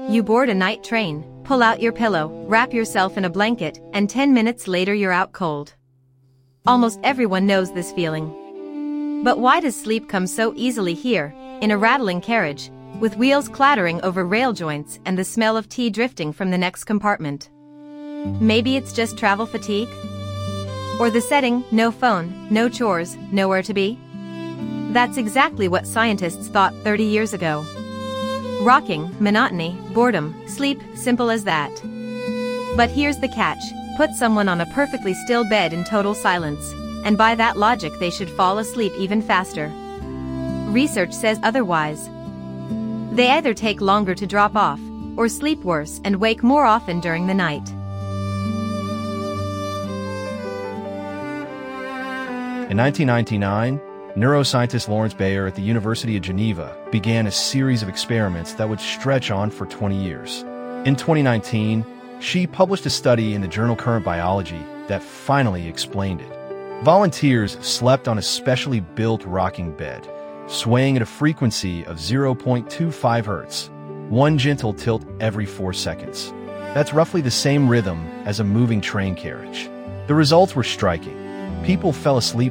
You board a night train, pull out your pillow, wrap yourself in a blanket, and 10 minutes later you're out cold. Almost everyone knows this feeling. But why does sleep come so easily here, in a rattling carriage, with wheels clattering over rail joints and the smell of tea drifting from the next compartment? Maybe it's just travel fatigue? Or the setting, no phone, no chores, nowhere to be? That's exactly what scientists thought 30 years ago. Rocking, monotony, boredom, sleep, simple as that. But here's the catch: put someone on a perfectly still bed in total silence, and by that logic they should fall asleep even faster. Research says otherwise. They either take longer to drop off, or sleep worse and wake more often during the night. In 1999, neuroscientist Lawrence Bayer at the University of Geneva began a series of experiments that would stretch on for 20 years. In 2019, she published a study in the journal Current Biology that finally explained it. Volunteers slept on a specially built rocking bed, swaying at a frequency of 0.25 hertz, one gentle tilt every 4 seconds. That's roughly the same rhythm as a moving train carriage. The results were striking. People fell asleep